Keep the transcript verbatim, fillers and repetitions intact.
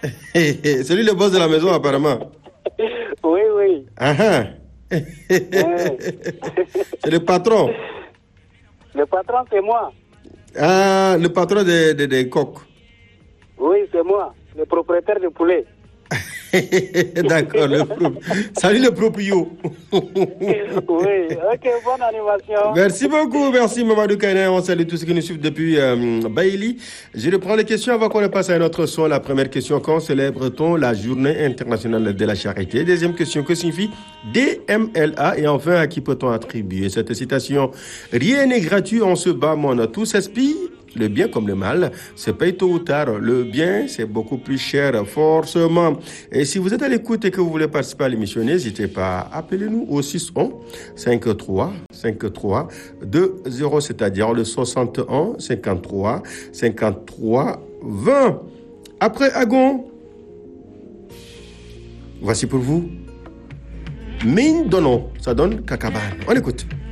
C'est lui le boss de la maison, apparemment. Oui, oui. Ah, ah. Ouais. C'est le patron. Le patron, c'est moi. Ah, le patron des de, de coqs. Oui, c'est moi. Le propriétaire du poulet. D'accord, le pro... Salut le proprio. Oui, ok, bonne animation. Merci beaucoup, merci Mamadou Kane. On salue tous ceux qui nous suivent depuis euh, Bailey. Je reprends les questions avant qu'on ne passe à un autre son. La première question, quand célèbre-t-on la journée internationale de la charité? Deuxième question, que signifie D M L A? Et enfin, à qui peut-on attribuer cette citation? Rien n'est gratuit, on se bat, mon tout s'aspire. Le bien comme le mal se paye tôt ou tard. Le bien, c'est beaucoup plus cher, forcément. Et si vous êtes à l'écoute et que vous voulez participer à l'émission, n'hésitez pas. Appelez-nous au six un cinquante-trois cinquante-trois deux zéro, c'est-à-dire le soixante et un cinquante-trois cinquante-trois vingt. Après Agon, voici pour vous Mine Dono. Ça donne Kakaban. On écoute.